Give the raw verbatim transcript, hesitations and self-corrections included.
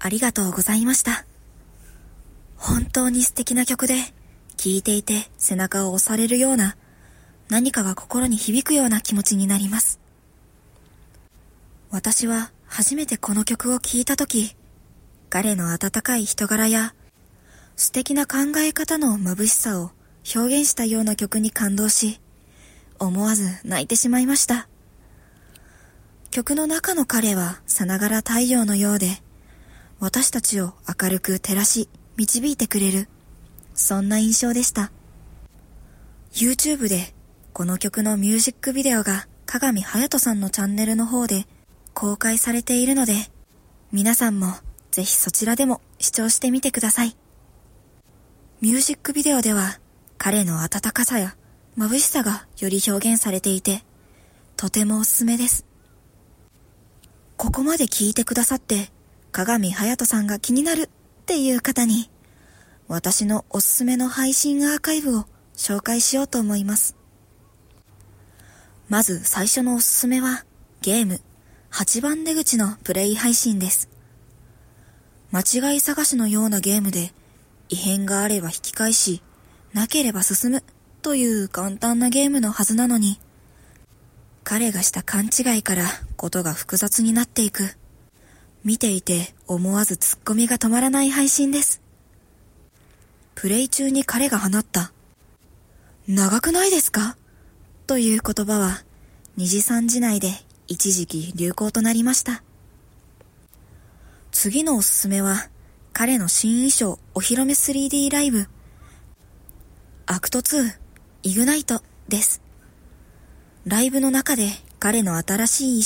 ありがとうございました。本当に素敵な曲で、聴いていて背中を押されるような、何かが心に響くような気持ちになります。私は初めてこの曲を聴いたとき、彼の温かい人柄や素敵な考え方の眩しさを表現したような曲に感動し、思わず泣いてしまいました。曲の中の彼はさながら太陽のようで、私たちを明るく照らし導いてくれる、そんな印象でした。YouTube でこの曲のミュージックビデオが鏡隼人さんのチャンネルの方で公開されているので、皆さんもぜひそちらでも視聴してみてください。ミュージックビデオでは彼の温かさや眩しさがより表現されていて、とてもおすすめです。ここまで聞いてくださって鏡隼人さんが気になるっていう方に、私のおすすめの配信アーカイブを紹介しようと思います。まず最初のおすすめはゲームはちばん出口のプレイ配信です。間違い探しのようなゲームで、異変があれば引き返し、なければ進むという簡単なゲームのはずなのに、彼がした勘違いからことが複雑になっていく。見ていて思わずツッコミが止まらない配信です。プレイ中に彼が放った長くないですかという言葉はにじさんじ内で一時期流行となりました。次のおすすめは彼の新衣装お披露目 スリーディー ライブアクトツーイグナイトです。ライブの中で彼の新しい衣